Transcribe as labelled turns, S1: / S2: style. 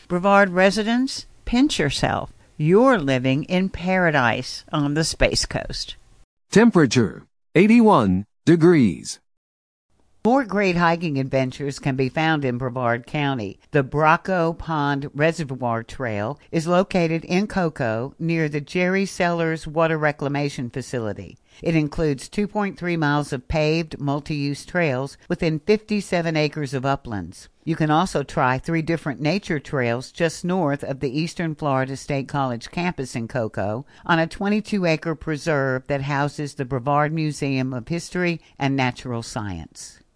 S1: Brevard residents, pinch yourself. You're living in paradise on the Space Coast.
S2: Temperature, 81 degrees.
S1: More great hiking adventures can be found in Brevard County. The Bracco Pond Reservoir Trail is located in Cocoa near the Jerry Sellers Water Reclamation Facility. It includes 2.3 miles of paved multi-use trails within 57 acres of uplands. You can also try 3 different nature trails just north of the Eastern Florida State College campus in Cocoa on a 22-acre preserve that houses the Brevard Museum of History and Natural Science.